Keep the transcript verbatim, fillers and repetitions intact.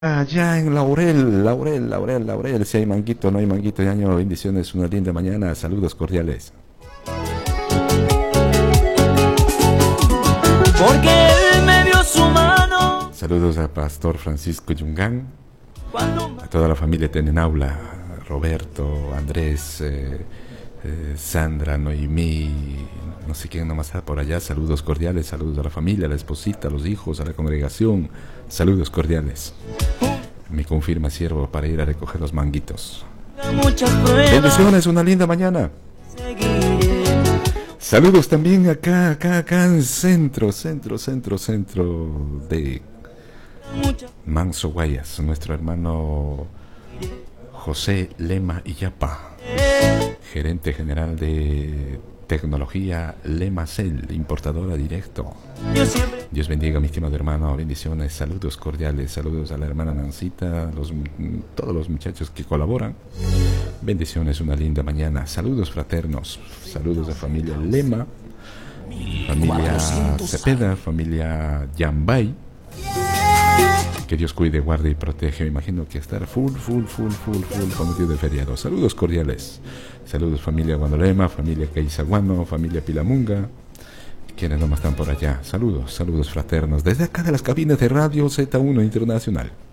Allá en Laurel, Laurel, Laurel, Laurel, si hay manguito, no hay manguito de año, bendiciones, una linda mañana, saludos cordiales. Porque él me dio su mano. Saludos al pastor Francisco Yungán, a toda la familia Tenenaula, Roberto, Andrés, eh, eh, Sandra, Noemí, no sé quién nomás está por allá, saludos cordiales, saludos a la familia, a la esposita, a los hijos, a la congregación, saludos cordiales. Me confirma siervo para ir a recoger los manguitos. Bendiciones, una linda mañana. Saludos también acá, acá, acá en centro, centro, centro, centro de Manso Guayas, nuestro hermano José Lema Illapa, gerente general de tecnología Lemacel, importadora directo. Dios bendiga a mi estimado hermano, bendiciones, saludos cordiales, saludos a la hermana Nancita, los, todos los muchachos que colaboran. Bendiciones, una linda mañana, saludos fraternos, saludos a familia Lema, familia Cepeda, familia Yambay. Que Dios cuide, guarde y protege. Me imagino que estar full, full, full, full, full con motivo del feriado. Saludos cordiales. Saludos familia Guandolema, familia Caizaguano, familia Pilamunga. Quienes nomás están por allá. Saludos, saludos fraternos. Desde acá de las cabinas de Radio Z uno Internacional.